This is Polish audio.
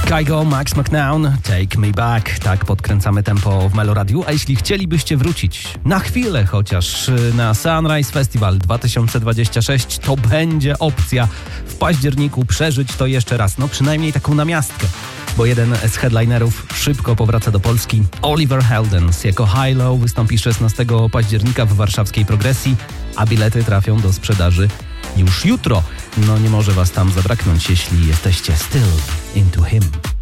Kygo, Max McNown, Take Me Back. Tak podkręcamy tempo w Meloradiu. A jeśli chcielibyście wrócić na chwilę chociaż na Sunrise Festival 2026, to będzie opcja w październiku przeżyć to jeszcze raz. No przynajmniej taką namiastkę. Bo jeden z headlinerów szybko powraca do Polski. Oliver Heldens jako High Low wystąpi 16 października w warszawskiej Progresji, a bilety trafią do sprzedaży już jutro. No nie może was tam zabraknąć, jeśli jesteście still into him.